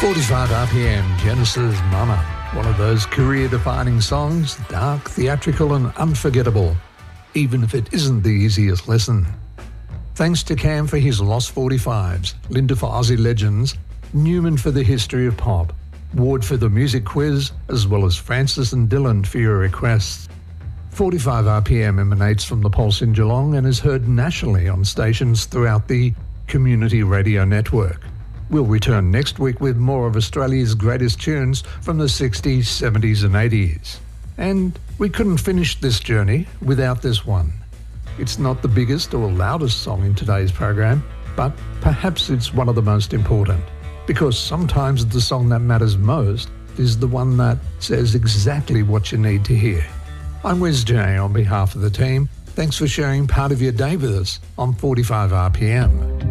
45 RPM, Genesis Mama. One of those career-defining songs, dark, theatrical and unforgettable, even if it isn't the easiest listen. Thanks to Cam for his Lost 45s, Linda for Aussie Legends, Newman for the history of pop, Ward for the music quiz, as well as Francis and Dylan for your requests. 45 RPM emanates from the Pulse in Geelong and is heard nationally on stations throughout the Community Radio Network. We'll return next week with more of Australia's greatest tunes from the 60s, 70s and 80s. And we couldn't finish this journey without this one. It's not the biggest or loudest song in today's program, but perhaps it's one of the most important, because sometimes the song that matters most is the one that says exactly what you need to hear. I'm Wes J on behalf of the team. Thanks for sharing part of your day with us on 45 RPM.